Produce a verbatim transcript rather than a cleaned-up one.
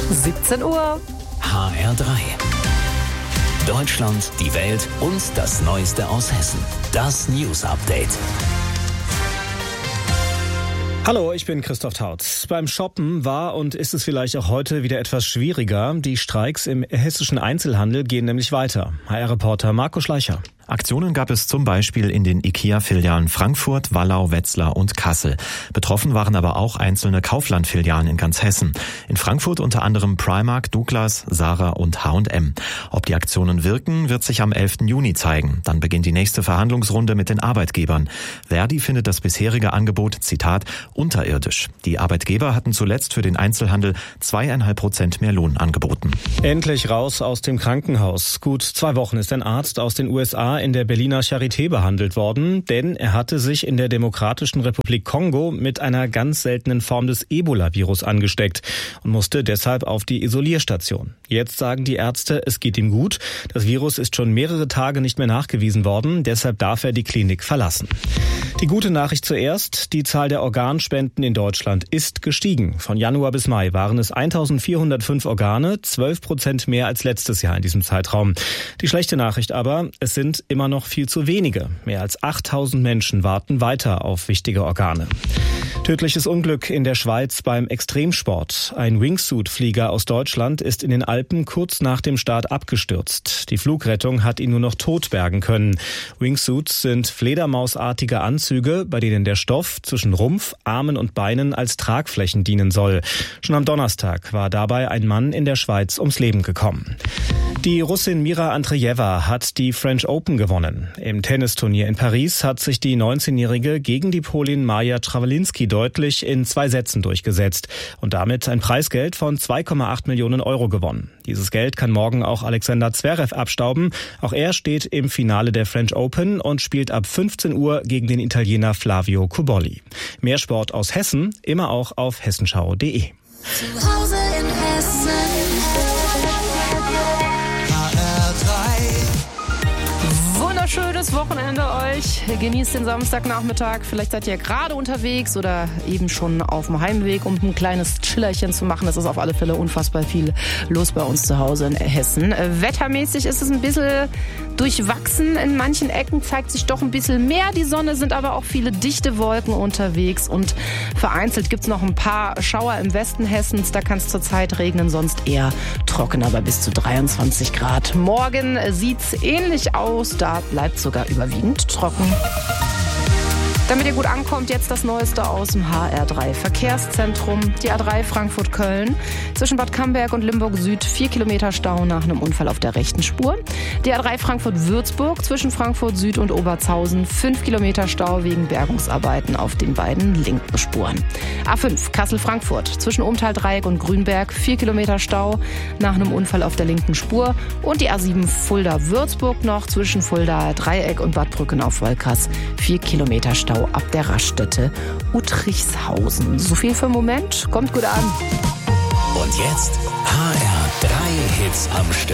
siebzehn Uhr. H R drei. Deutschland, die Welt und das Neueste aus Hessen. Das News Update. Hallo, ich bin Christoph Tautz. Beim Shoppen war und ist es vielleicht auch heute wieder etwas schwieriger. Die Streiks im hessischen Einzelhandel gehen nämlich weiter. H R-Reporter Marco Schleicher. Aktionen gab es zum Beispiel in den IKEA-Filialen Frankfurt, Wallau, Wetzlar und Kassel. Betroffen waren aber auch einzelne Kaufland-Filialen in ganz Hessen. In Frankfurt unter anderem Primark, Douglas, Zara und H und M. Ob die Aktionen wirken, wird sich am elften Juni zeigen. Dann beginnt die nächste Verhandlungsrunde mit den Arbeitgebern. Verdi findet das bisherige Angebot, Zitat, unterirdisch. Die Arbeitgeber hatten zuletzt für den Einzelhandel zweieinhalb Prozent mehr Lohn angeboten. Endlich raus aus dem Krankenhaus. Gut zwei Wochen ist ein Arzt aus den U S A in der Berliner Charité behandelt worden, denn er hatte sich in der Demokratischen Republik Kongo mit einer ganz seltenen Form des Ebola-Virus angesteckt und musste deshalb auf die Isolierstation. Jetzt sagen die Ärzte, es geht ihm gut. Das Virus ist schon mehrere Tage nicht mehr nachgewiesen worden, deshalb darf er die Klinik verlassen. Die gute Nachricht zuerst, die Zahl der Organspenden in Deutschland ist gestiegen. Von Januar bis Mai waren es eintausendvierhundertfünf Organe, zwölf Prozent mehr als letztes Jahr in diesem Zeitraum. Die schlechte Nachricht aber, es sind immer noch viel zu wenige. Mehr als achttausend Menschen warten weiter auf wichtige Organe. Tödliches Unglück in der Schweiz beim Extremsport. Ein Wingsuit-Flieger aus Deutschland ist in den Alpen kurz nach dem Start abgestürzt. Die Flugrettung hat ihn nur noch tot bergen können. Wingsuits sind fledermausartige Anzüge, bei denen der Stoff zwischen Rumpf, Armen und Beinen als Tragflächen dienen soll. Schon am Donnerstag war dabei ein Mann in der Schweiz ums Leben gekommen. Die Russin Mira Andreeva hat die French Open gewonnen. Im Tennisturnier in Paris hat sich die neunzehnjährige gegen die Polin Maja Trawalinski deutlich in zwei Sätzen durchgesetzt und damit ein Preisgeld von zwei Komma acht Millionen Euro gewonnen. Dieses Geld kann morgen auch Alexander Zverev abstauben. Auch er steht im Finale der French Open und spielt ab fünfzehn Uhr gegen den Italiener Flavio Cobolli. Mehr Sport aus Hessen, immer auch auf hessenschau punkt de. Zu Hause in Hessen. Schönes Wochenende euch. Genießt den Samstagnachmittag. Vielleicht seid ihr gerade unterwegs oder eben schon auf dem Heimweg, um ein kleines Chillerchen zu machen. Es ist auf alle Fälle unfassbar viel los bei uns zu Hause in Hessen. Wettermäßig ist es ein bisschen durchwachsen. In manchen Ecken zeigt sich doch ein bisschen mehr die Sonne, sind aber auch viele dichte Wolken unterwegs und vereinzelt gibt es noch ein paar Schauer im Westen Hessens. Da kann es zurzeit regnen, sonst eher trocken, aber bis zu dreiundzwanzig Grad. Morgen sieht es ähnlich aus. Da bleibt sogar überwiegend trocken. Damit ihr gut ankommt, jetzt das Neueste aus dem H R drei Verkehrszentrum. Die A drei Frankfurt-Köln. Zwischen Bad Camberg und Limburg Süd vier Kilometer Stau nach einem Unfall auf der rechten Spur. Die A drei Frankfurt-Würzburg zwischen Frankfurt Süd und Oberzhausen fünf Kilometer Stau wegen Bergungsarbeiten auf den beiden linken Spuren. A fünf Kassel-Frankfurt zwischen Umtal-Dreieck und Grünberg vier Kilometer Stau nach einem Unfall auf der linken Spur. Und die A sieben Fulda-Würzburg noch zwischen Fulda-Dreieck und Bad Brücken auf Wolkers vier Kilometer Stau ab der Raststätte Utrichshausen. So viel für den Moment. Kommt gut an. Und jetzt H R drei Hits am Stück.